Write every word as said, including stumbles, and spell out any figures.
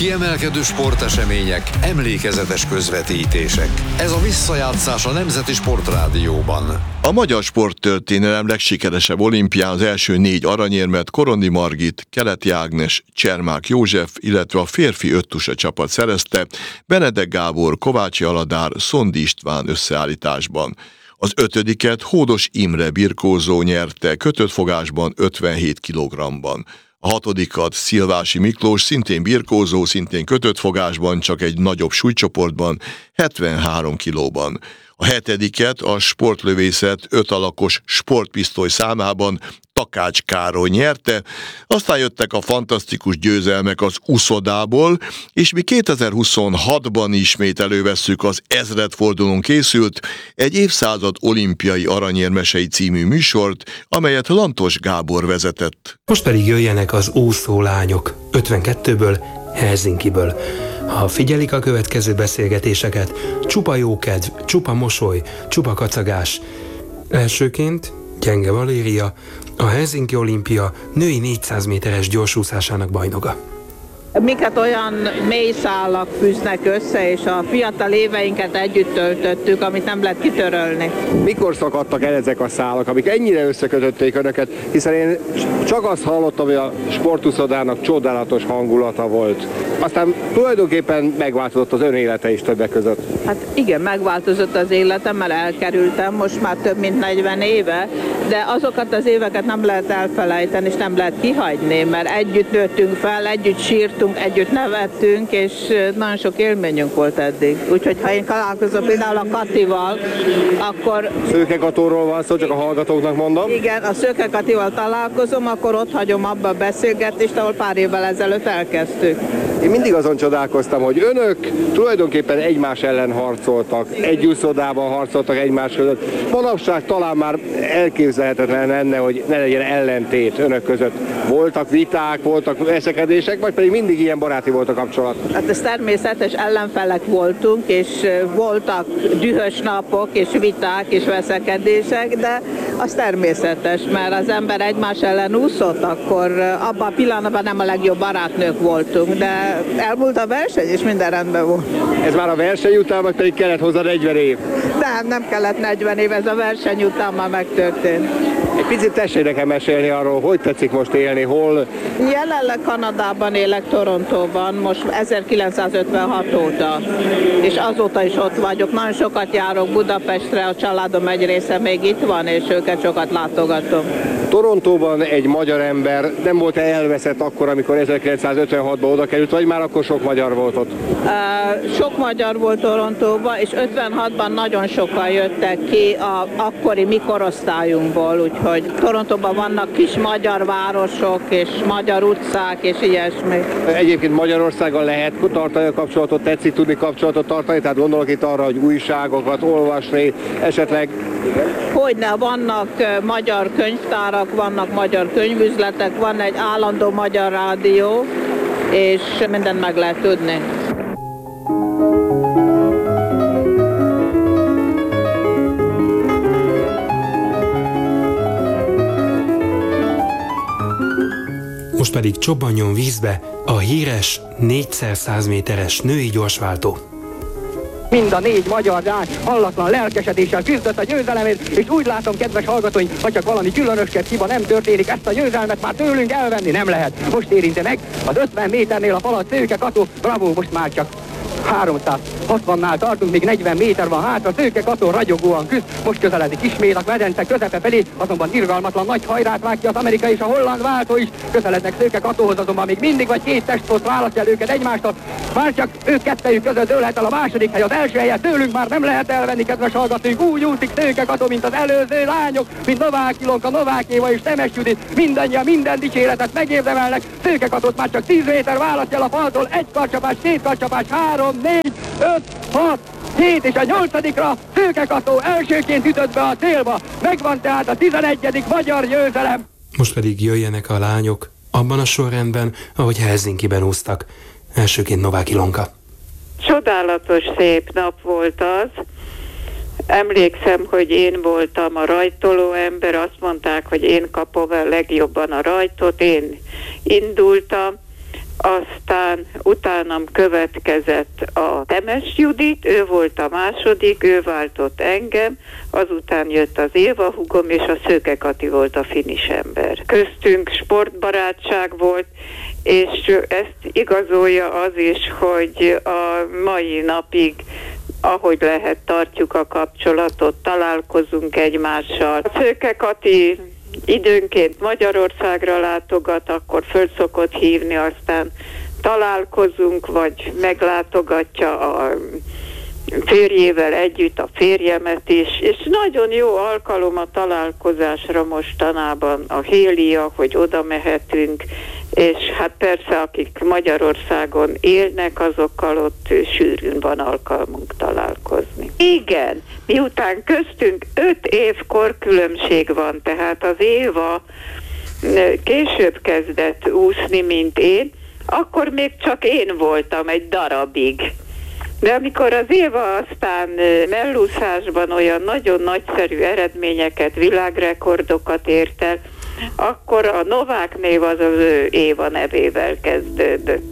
Kiemelkedő sportesemények, emlékezetes közvetítések. Ez a visszajátszás a Nemzeti Sportrádióban. A magyar sporttörténelem legsikeresebb olimpián az első négy aranyérmet Korondi Margit, Keleti Ágnes, Csermák József, illetve a férfi öttusa csapat szerezte Benedek Gábor, Kovácsi Aladár, Szondi István összeállításban. Az ötödiket Hódos Imre birkózó nyerte kötött fogásban ötvenhét kilogrammban. A hatodikat Szilvási Miklós, szintén birkózó, szintén kötött fogásban, csak egy nagyobb súlycsoportban, hetvenhárom kilóban. A hetediket a sportlövészet öt alakos sportpisztoly számában Takács Károly nyerte, aztán jöttek a fantasztikus győzelmek az uszodából, és mi kétezer-huszonhatban ismét elővesszük az ezredfordulón készült egy évszázad olimpiai aranyérmesei című műsort, amelyet Lantos Gábor vezetett. Most pedig jöjjenek az úszó lányok, ötvenkettőből, Helsinkiből. Ha figyelik a következő beszélgetéseket, csupa jókedv, csupa mosoly, csupa kacagás. Elsőként Gyenge Valéria, a Helsinki Olimpia női négyszáz méteres gyorsúszásának bajnoka. Minket olyan mély szálak fűznek össze, és a fiatal éveinket együtt töltöttük, amit nem lehet kitörölni. Mikor szakadtak el ezek a szálak, amik ennyire összekötötték önöket? Hiszen én csak azt hallottam, hogy a sportuszodának csodálatos hangulata volt. Aztán tulajdonképpen megváltozott az ön élete is többek között. Hát igen, megváltozott az életem, mert elkerültem most már több mint negyven éve, de azokat az éveket nem lehet elfelejteni, és nem lehet kihagyni, mert együtt nőttünk fel, együtt sírtunk, együtt nevettünk, és nagyon sok élményünk volt eddig. Úgyhogy ha én találkozom például a Katival, akkor... Szőke Katóról van szó, csak a hallgatóknak mondom. Igen, a Szőke Katival találkozom, akkor ott hagyom abba a beszélgetést, ahol pár évvel ezelőtt elkezdtük. Én mindig azon csodálkoztam, hogy önök tulajdonképpen egymás ellen harcoltak, egy úszodában harcoltak egymás között. Manapság talán már elképzelhetetlen lenne, hogy ne legyen ellentét önök között. Voltak viták, voltak veszekedések, vagy pedig mindig ilyen baráti volt a kapcsolat? Hát ez természetes, ellenfelek voltunk, és voltak dühös napok, és viták, és veszekedések, de az természetes, mert az ember egymás ellen úszott, akkor abban a pillanatban nem a legjobb barátnők voltunk, de elmúlt a verseny, és minden rendben volt. Ez már a verseny után, vagy pedig kellett hozzá negyven év? Nem, nem kellett negyven év, ez a verseny után már megtörtént. Egy picit tessék nekem mesélni arról, hogy tetszik most élni, hol? Jelenleg Kanadában élek, Torontóban, most ezerkilencszázötvenhat óta, és azóta is ott vagyok. Nagyon sokat járok Budapestre, a családom egy része még itt van, és őket sokat látogatom. Torontóban egy magyar ember nem volt elveszett akkor, amikor ezerkilencszázötvenhatban oda került, vagy már akkor sok magyar volt ott? Uh, sok magyar volt Torontóban, és ötvenhatban nagyon sokan jöttek ki a akkori mi korosztályunkból, úgyhogy Torontóban vannak kis magyar városok, és magyar utcák, és ilyesmi. Egyébként Magyarországgal lehet tartani a kapcsolatot, tetszik tudni kapcsolatot tartani, tehát gondolok itt arra, hogy újságokat olvasni, esetleg... Hogyne, vannak magyar könyvtárak, vannak magyar könyvüzletek, van egy állandó magyar rádió, és mindent meg lehet tudni. Most pedig csobbanjon vízbe a híres négyszer száz méteres női gyorsváltó. Mind a négy magyar lány hallatlan lelkesedéssel küzdött a győzelemért, és úgy látom, kedves hallgatóink, ha csak valami különösebb hiba nem történik, ezt a győzelmet már tőlünk elvenni nem lehet. Most érinti meg az ötven méternél a falat Szőke Kató, bravo, most már csak háromszázhatvannál tartunk, még negyven méter van hátra, Szőke Kató ragyogóan küzd, most közeledik ismét a medence közepe felé, azonban irgalmatlan nagy hajrát vág ki az amerikai és a holland váltó is, közelednek Szőke Katóhoz, azonban még mindig vagy két testpont választja őket egymástól, már csak ők kettejük között dőlhet el a második hely, az első helyet tőlünk már nem lehet elvenni, kedves hallgatóink, úgy úszik Szőke Kató, mint az előző lányok, mint Novák Ilonka, Novák Éva és Temes Judit, mindannyian minden dicséretet megérdemelnek, Szőke Katót már csak tíz méter választja el a faltól, egy karcsapás, két karcsapás, három, négy, öt, hat, hét és a nyolcadikra Szőke Kató elsőként ütött be a célba. Megvan tehát a tizenegyedik magyar győzelem. Most pedig jöjjenek a lányok abban a sorrendben, ahogy Helsinkiben úsztak. Elsőként Novák Ilonka. Csodálatos szép nap volt az. Emlékszem, hogy én voltam a rajtoló ember, azt mondták, hogy én kapom a legjobban a rajtot, én indultam. aztán utánam következett a Temes Judit, ő volt a második, ő váltott engem, azután jött az Éva húgom, és a Szőke Kati volt a finis ember. Köztünk sportbarátság volt, és ezt igazolja az is, hogy a mai napig, ahogy lehet, tartjuk a kapcsolatot, találkozunk egymással. A Szőke Kati időnként Magyarországra látogat, akkor föl szokott hívni, aztán találkozunk, vagy meglátogatja a férjével együtt a férjemet is, és nagyon jó alkalom a találkozásra mostanában a Hélia, hogy oda mehetünk, és hát persze, akik Magyarországon élnek, azokkal ott sűrűn van alkalmunk találkozni. Igen, miután köztünk öt év korkülönbség van, tehát az Éva később kezdett úszni, mint én, akkor még csak én voltam egy darabig. De amikor az Éva aztán mellúszásban olyan nagyon nagyszerű eredményeket, világrekordokat ért el, akkor a Novák név az az ő Éva nevével kezdődött.